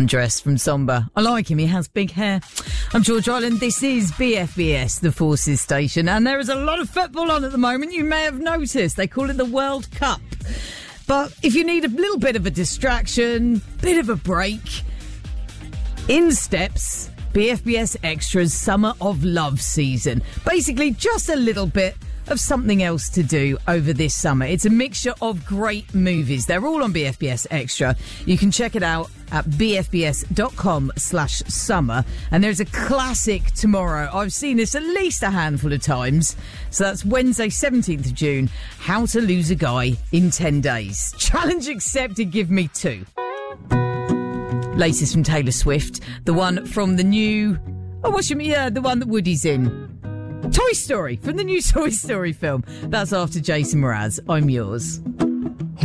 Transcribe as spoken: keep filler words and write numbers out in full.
Undressed from Sombre. I like him, he has big hair. I'm George Island, this is B F B S, the Forces Station, and there is a lot of football on at the moment, you may have noticed. They call it the World Cup. But if you need a little bit of a distraction, bit of a break, in steps B F B S Extra's Summer of Love season. Basically, just a little bit of something else to do over this summer. It's a mixture of great movies. They're all on B F B S Extra. You can check it out at bfbs.com slash summer. And there's a classic tomorrow. I've seen this at least a handful of times. So that's Wednesday, seventeenth of June. How to Lose a Guy in ten days. Challenge accepted. Give me two. Latest from Taylor Swift. The one from the new... Oh, what's your... Yeah, the one that Woody's in. Toy Story, from the new Toy Story film. That's after Jason Mraz. I'm yours.